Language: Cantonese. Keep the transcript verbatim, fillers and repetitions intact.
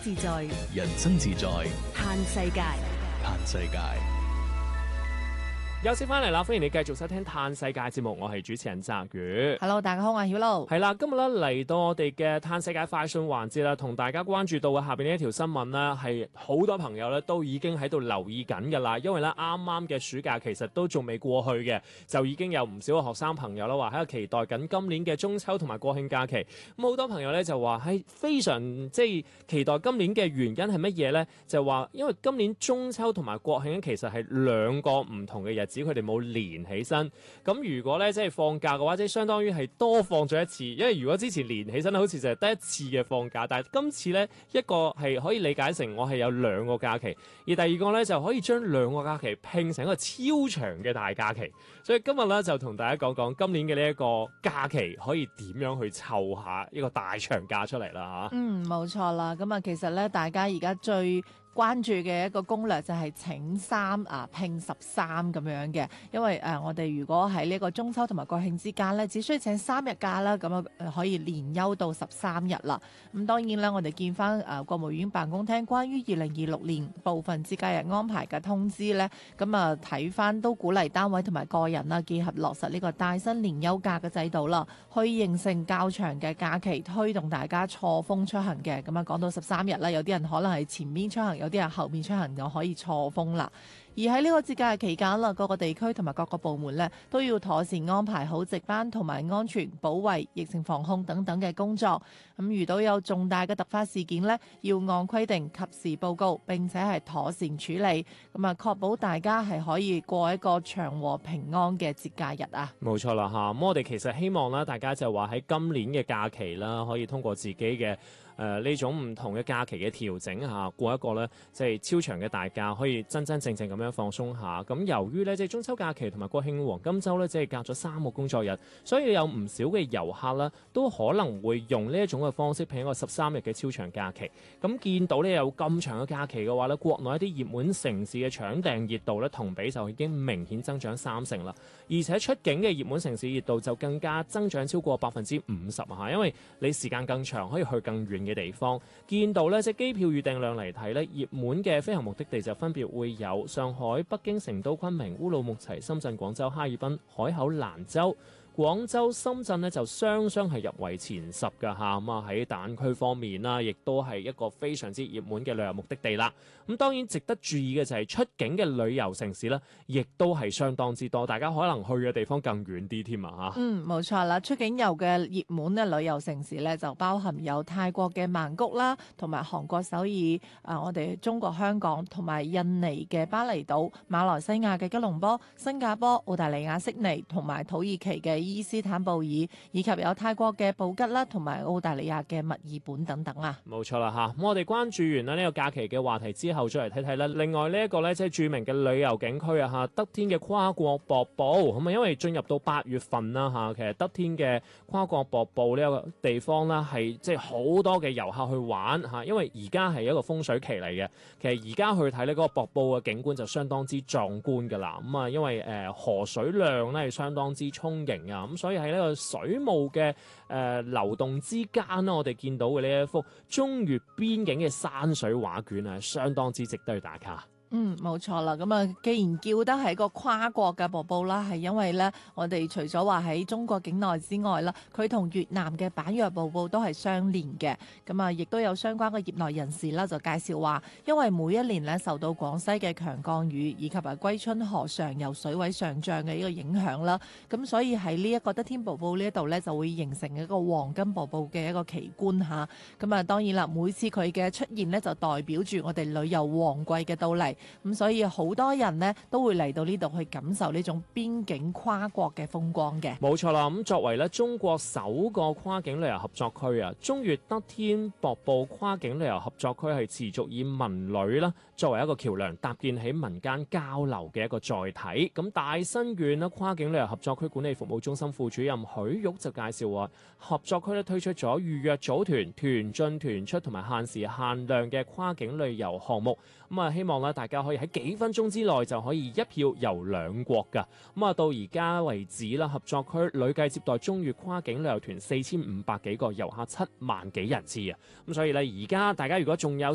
自在， 人生自在， 嘆世界。 嘆世界。 休息翻嚟啦，歡迎你繼續收聽《嘆世界》節目，我係主持人澤宇。 Hello， 大家好，我係曉露。 係啦，今日咧嚟到我哋嘅《嘆世界快訊》環節啦，同大家關注到嘅下邊呢一條新聞呢，係好多朋友咧都已經喺度留意緊㗎啦。因為咧啱啱嘅暑假其實都仲未過去嘅，就已經有唔少嘅學生朋友啦話喺度期待緊今年嘅中秋同埋國慶假期。咁好多朋友咧就話係非常即係期待今年嘅原因係乜嘢呢？就話因為今年中秋同埋國慶其實係兩個唔同嘅日子。佢哋冇連起身，咁如果咧即係放假嘅話，即係相當於係多放咗一次。因為如果之前連起身好似就係得一次嘅放假，但係今次咧一個係可以理解成我係有兩個假期，而第二個咧就可以將兩個假期拼成一個超長嘅大假期。所以今日咧就同大家講講今年嘅呢一個假期可以點樣去湊下一個大長假出嚟啦嚇。 嗯，冇錯啦。咁啊，其實咧大家而家最關注嘅一個攻略就係請三啊拼十三咁樣嘅，因為誒、呃、我哋如果喺呢個中秋同埋國慶之間咧，只需要請三日假啦，咁啊可以連休到十三日啦。咁當然啦，我哋見翻誒、呃、國務院辦公廳關於二零二六年部分節假日安排嘅通知咧，咁啊睇翻都鼓勵單位同埋個人啦，結合落實呢個帶薪年休假嘅制度啦，去形成較長嘅假期，推動大家錯峰出行嘅。咁啊講到十三日啦，有啲人可能係前面出行，有啲人後面出行就可以錯峰啦。而喺呢個節假日期間啦，各個地區同埋各個部門呢都要妥善安排好值班同埋安全保衛、疫情防控等等嘅工作。咁遇到有重大嘅突發事件呢，要按規定及時報告，並且係妥善處理，咁啊確保大家係可以過一個祥和平安嘅節假日啊！ 冇錯啦嚇，咁我哋其實希望啦，大家就話喺今年嘅假期啦，可以通過自己嘅誒呢種唔同嘅假期嘅調整下，過一個咧即係超長嘅大假，可以真真正正咁樣放鬆下。咁由於咧即係中秋假期同埋國慶黃金週咧，即係隔咗三個工作日，所以有唔少嘅遊客啦，都可能會用呢一種嘅方式拼一個十三日嘅超長假期。咁見到呢有咁長嘅假期嘅話咧，國內一啲熱門城市嘅搶訂熱度咧同比就已經明顯增長三成啦，而且出境嘅熱門城市熱度就更加增長超過百分之五十啊！因為你時間更長，可以去更遠嘅地方。見到呢即係機票預訂量嚟睇呢，熱門嘅飛行目的地就分別會有上海、北京、成都、昆明、烏魯木齊、深圳、廣州、哈爾濱、海口、蘭州。廣州、深圳呢就雙雙係入圍前十㗎嚇，咁啊喺大灣區方面啦，亦都係一個非常之熱門嘅旅遊目的地啦。咁當然值得注意嘅就係出境嘅旅遊城市呢，亦都係相當之多，大家可能去嘅地方更遠啲添啊嚇。 嗯，冇錯啦，出境遊嘅熱門嘅旅遊城市呢，就包含有泰國嘅曼谷啦，同埋韓國首爾，啊我哋中國香港同埋印尼嘅巴厘島、馬來西亞嘅吉隆坡、新加坡、澳大利亞悉尼同埋土耳其嘅伊斯坦布爾，以及有泰國嘅布吉啦，同埋澳大利亞嘅墨爾本等等啊。 冇錯啦嚇，咁我哋關注完啦呢個假期嘅話題之後，再嚟睇睇啦。另外呢一個咧，即係著名嘅旅遊景區啊嚇，德天嘅跨國瀑布咁啊，因為進入到八月份啦嚇，其實德天嘅跨國瀑布呢一個地方啦，係即係好多嘅遊客去玩嚇，因為而家係一個風水期嚟嘅。其實而家去睇呢嗰個瀑布嘅景觀就相當之壯觀㗎啦。咁啊，因為誒、呃、河水量咧係相當之充盈啊。咁所以喺呢個水霧嘅誒、呃、流動之間呢，我哋見到嘅呢一幅中越邊境嘅山水畫卷啊，相當之值得去打卡。 嗯，冇錯啦。咁啊，既然叫得係個跨國嘅瀑布啦，係因為咧，我哋除咗話喺中國境內之外啦，佢同越南嘅板若瀑布都係相連嘅。咁啊，亦都有相關嘅業內人士啦，就介紹話，因為每一年咧受到廣西嘅強降雨以及啊歸春河上游水位上漲嘅呢個影響啦，咁所以喺呢一個德天瀑布呢一度咧就會形成一個黃金瀑布嘅一個奇觀嚇。咁啊，當然啦，每次佢嘅出現咧就代表住我哋旅遊旺季嘅到嚟。咁所以好多人呢都會嚟到呢度去感受呢種邊境跨國嘅風光嘅。 冇錯啦，咁作為咧中國首個跨境旅遊合作區啊，中越德天瀑布跨境旅遊合作區係持續以文旅啦作為一個橋梁，搭建起民間交流嘅一個載體。咁大新縣啦跨境旅遊合作區管理服務中心副主任許玉就介紹話，合作區咧推出咗預約組團、團進團出同埋限時限量嘅跨境旅遊項目。咁啊，希望咧大家可以喺幾分鐘之內就可以一票遊兩國㗎。咁啊，到而家為止啦，合作區累計接待中越跨境旅遊團四千五百幾個遊客，七萬幾人次啊。咁所以咧，而家大家如果仲有